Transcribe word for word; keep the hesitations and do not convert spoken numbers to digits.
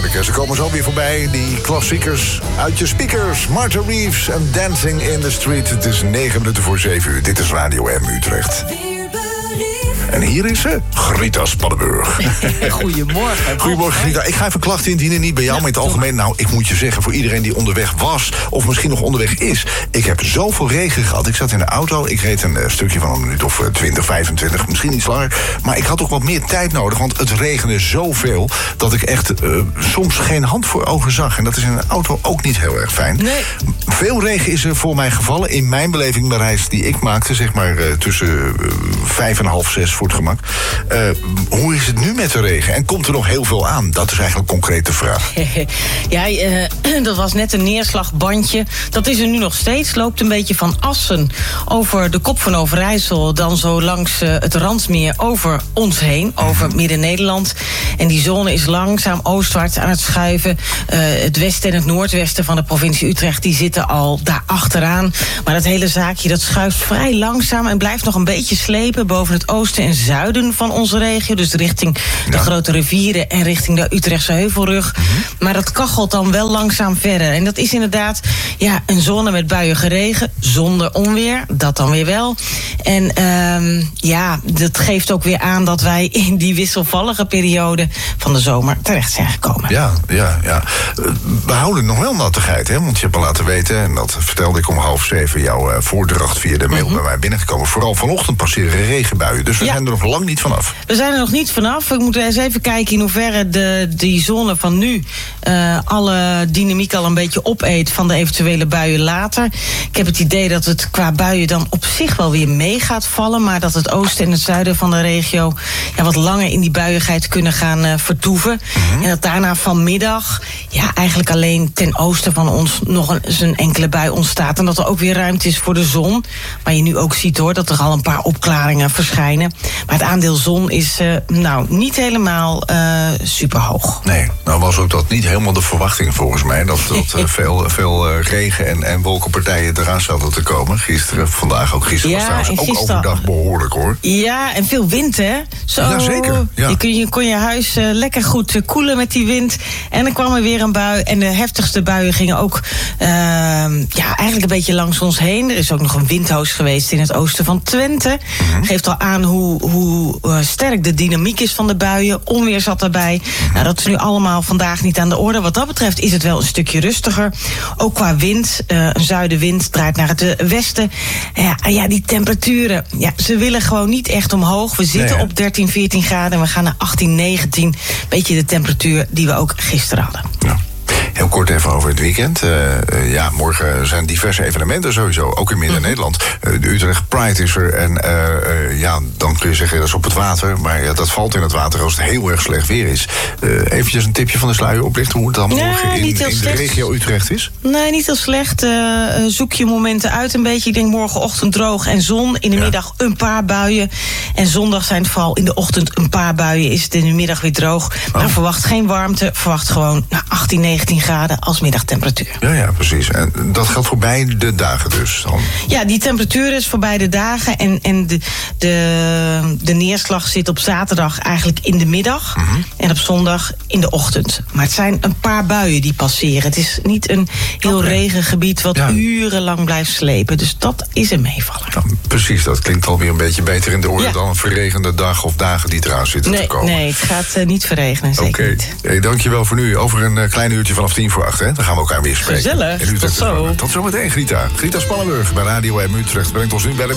natuurlijk. Hè. Ze komen zo weer voorbij, die klassiekers uit je speakers. Martha Reeves en Dancing in the Street. Het is negen minuten voor zeven uur. Dit is Radio M Utrecht. En hier is ze, Grita Spannenburg. Goedemorgen. Goedemorgen, Grita. Ik ga even klachten indienen, niet bij jou, Ja, maar in het algemeen. Nou, ik moet je zeggen, voor iedereen die onderweg was... of misschien nog onderweg is... ik heb zoveel regen gehad. Ik zat in de auto, ik reed een uh, stukje van een minuut of uh, twintig, vijfentwintig... misschien iets langer, maar ik had toch wat meer tijd nodig... want het regende zoveel dat ik echt uh, soms geen hand voor ogen zag. En dat is in een auto ook niet heel erg fijn. Nee. Veel regen is er voor mij gevallen. In mijn beleving, de reis die ik maakte... zeg maar uh, tussen uh, vijf en half zes voor het gemak. Uh, hoe is het nu met de regen? En komt er nog heel veel aan? Dat is eigenlijk een concrete vraag. Ja, uh, dat was net een neerslagbandje. Dat is er nu nog steeds. Loopt een beetje van Assen over de kop van Overijssel... dan zo langs uh, het Randmeer over ons heen, over Midden-Nederland. En die zone is langzaam oostwaarts aan het schuiven. Uh, het westen en het noordwesten van de provincie Utrecht... die zitten al daar achteraan. Maar dat hele zaakje dat schuift vrij langzaam... en blijft nog een beetje slepen boven het oosten en zuiden van onze regio. Dus richting de ja. grote rivieren en richting de Utrechtse Heuvelrug. Mm-hmm. Maar dat kachelt dan wel langzaam verder. En dat is inderdaad ja, een zone met buiige regen, zonder onweer. Dat dan weer wel. En um, ja, dat geeft ook weer aan dat wij in die wisselvallige periode van de zomer terecht zijn gekomen. Ja, ja, ja. We houden nog wel nattigheid, hè? Want je hebt al laten weten, en dat vertelde ik om half zeven... jouw uh, voordracht via de mail mm-hmm. bij mij binnengekomen. Vooral vanochtend passeren regenbuien. Dus we ja. zijn er nog lang niet vanaf. We zijn er nog niet vanaf. We moeten eens even kijken in hoeverre de, die zone van nu... Uh, alle dynamiek al een beetje opeet van de eventuele buien later. Ik heb het idee dat het qua buien dan op zich wel weer mee gaat vallen... maar dat het oosten en het zuiden van de regio... Ja, wat langer in die buiigheid kunnen gaan uh, vertoeven. Mm-hmm. En dat daarna vanmiddag... ja, eigenlijk alleen ten oosten van ons nog een, een enkele bui ontstaat... en dat er ook weer ruimte is voor de zon. Maar je nu ook ziet hoor, dat er al een paar opklaringen verschijnen. Maar het aandeel zon is uh, nou niet helemaal uh, superhoog. Nee, nou was ook dat niet helemaal de verwachting volgens mij... dat, dat uh, veel, veel uh, regen- en, en wolkenpartijen eraan zouden te komen. Gisteren, vandaag ook. Gisteren ja, was trouwens ook gister... overdag behoorlijk hoor. Ja, en veel wind hè. Zo, ja, zeker. Ja. Je, kon, je kon je huis uh, lekker goed uh, koelen met die wind. En dan kwam er weer een bui. En de heftigste buien gingen ook uh, ja, eigenlijk een beetje langs ons heen. Er is ook nog een windhoos geweest in het oosten van Twente. Mm-hmm. Geeft al aan hoe, hoe uh, sterk de dynamiek is van de buien. Onweer zat erbij. Mm-hmm. Nou, dat is nu allemaal vandaag niet aan de orde. Wat dat betreft is het wel een stukje rustiger. Ook qua wind. Uh, een zuidenwind draait naar het westen. Ja, ja, die temperaturen. Ja, ze willen gewoon niet echt omhoog. We zitten nee, op dertien, veertien graden en we gaan naar achttien, negentien. Beetje de temperatuur die we ook gisteren hadden. Ja. Heel kort even over het weekend. Uh, uh, ja, morgen zijn diverse evenementen sowieso, ook in Midden-Nederland. Uh, de Utrecht Pride is er en uh, uh, ja, dan kun je zeggen dat is op het water. Maar ja, dat valt in het water als het heel erg slecht weer is. Uh, eventjes een tipje van de sluier oplichten hoe het dan ja, morgen in, in de slecht. regio Utrecht is? Nee, niet heel slecht. Uh, zoek je momenten uit een beetje. Ik denk morgenochtend droog en zon. In de ja. middag een paar buien. En zondag zijn het vooral in de ochtend een paar buien. Is het in de middag weer droog. Maar oh. verwacht geen warmte. Verwacht gewoon nou, achttien, negentien graden als middagtemperatuur. Ja, ja, precies. En dat geldt voor beide dagen dus dan? Ja, die temperatuur is voor beide dagen. En, en de, de, de neerslag zit op zaterdag eigenlijk in de middag. Mm-hmm. En op zondag in de ochtend. Maar het zijn een paar buien die passeren. Het is niet een heel okay. regengebied wat ja. urenlang blijft slepen. Dus dat is een meevaller. Ja, precies, dat klinkt alweer een beetje beter in de orde... Ja. dan een verregende dag of dagen die eraan zitten nee, te komen. Nee, het gaat uh, niet verregenen, zeker okay. niet. Hey, dankjewel voor nu. Over een uh, klein uurtje vanaf tien voor acht, hè? Dan gaan we elkaar weer spreken. Gezellig, tot zo. Tot zometeen, Grita. Grita Spannenburg bij Radio M Utrecht brengt ons nu bij de